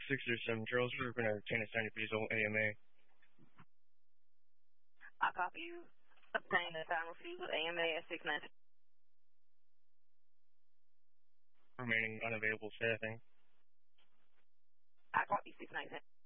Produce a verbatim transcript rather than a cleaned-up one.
six zero seven Charles, we're going to obtain a signed appraisal A M A. I copy you. Obtain the signed refusal A M A at six nine. Remaining unavailable staffing. I copy six nine.